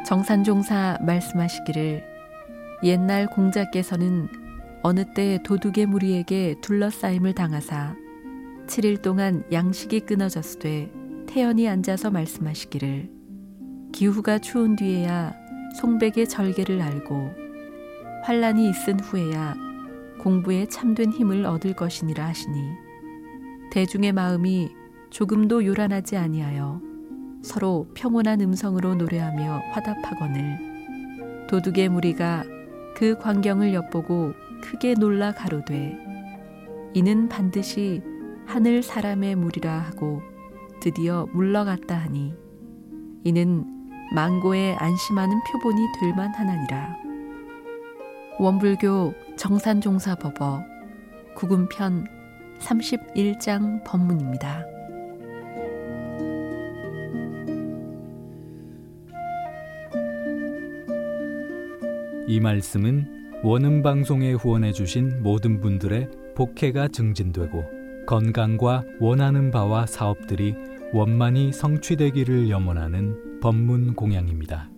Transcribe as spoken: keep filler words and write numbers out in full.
정산종사 말씀하시기를 옛날 공자께서는 어느 때 도둑의 무리에게 둘러싸임을 당하사 칠 일 동안 양식이 끊어졌으되 태연히 앉아서 말씀하시기를 기후가 추운 뒤에야 송백의 절개를 알고 환란이 있은 후에야 공부에 참된 힘을 얻을 것이니라 하시니 대중의 마음이 조금도 요란하지 아니하여 서로 평온한 음성으로 노래하며 화답하거늘 도둑의 무리가 그 광경을 엿보고 크게 놀라 가로되 이는 반드시 하늘 사람의 무리라 하고 드디어 물러갔다 하니 이는 망고에 안심하는 표본이 될 만하나니라. 원불교 정산종사법어 구금편 삼십일 장 법문입니다. 이 말씀은 원음방송에 후원해주신 모든 분들의 복혜가 증진되고 건강과 원하는 바와 사업들이 원만히 성취되기를 염원하는 법문 공양입니다.